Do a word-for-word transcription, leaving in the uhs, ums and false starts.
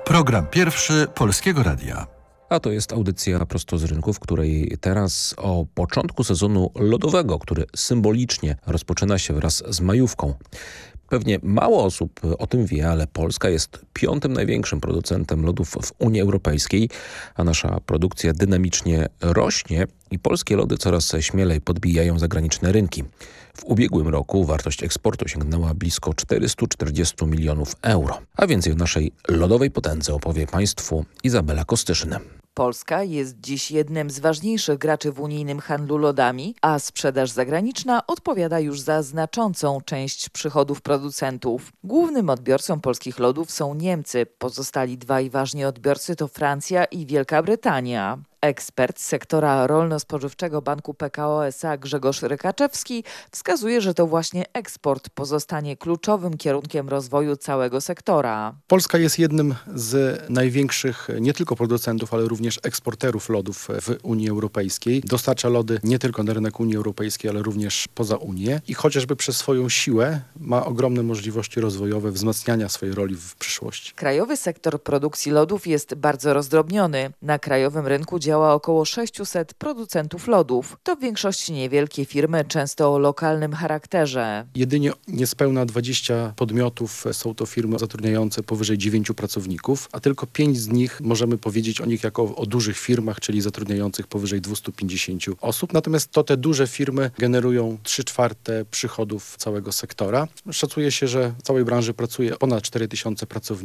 Program pierwszy Polskiego Radia. A to jest audycja prosto z rynku, w której teraz o początku sezonu lodowego, który symbolicznie rozpoczyna się wraz z majówką. Pewnie mało osób o tym wie, ale Polska jest piątym największym producentem lodów w Unii Europejskiej, a nasza produkcja dynamicznie rośnie i polskie lody coraz śmielej podbijają zagraniczne rynki. W ubiegłym roku wartość eksportu sięgnęła blisko czterysta czterdzieści milionów euro. A więcej o naszej lodowej potędze opowie Państwu Izabela Kostyszyn. Polska jest dziś jednym z ważniejszych graczy w unijnym handlu lodami, a sprzedaż zagraniczna odpowiada już za znaczącą część przychodów producentów. Głównym odbiorcą polskich lodów są Niemcy. Pozostali dwaj ważni odbiorcy to Francja i Wielka Brytania. Ekspert z sektora rolno-spożywczego Banku P K O S A Grzegorz Rykaczewski wskazuje, że to właśnie eksport pozostanie kluczowym kierunkiem rozwoju całego sektora. Polska jest jednym z największych nie tylko producentów, ale również eksporterów lodów w Unii Europejskiej. Dostarcza lody nie tylko na rynek Unii Europejskiej, ale również poza Unię i chociażby przez swoją siłę ma ogromne możliwości rozwojowe wzmacniania swojej roli w przyszłości. Krajowy sektor produkcji lodów jest bardzo rozdrobniony. Na krajowym rynku działa około sześciuset producentów lodów. To w większości niewielkie firmy, często o lokalnym charakterze. Jedynie niespełna dwadzieścia podmiotów są to firmy zatrudniające powyżej dziewięciu pracowników, a tylko pięć z nich możemy powiedzieć o nich jako o dużych firmach, czyli zatrudniających powyżej dwieście pięćdziesiąt osób. Natomiast to te duże firmy generują trzy czwarte przychodów całego sektora. Szacuje się, że w całej branży pracuje ponad cztery tysiące pracowników.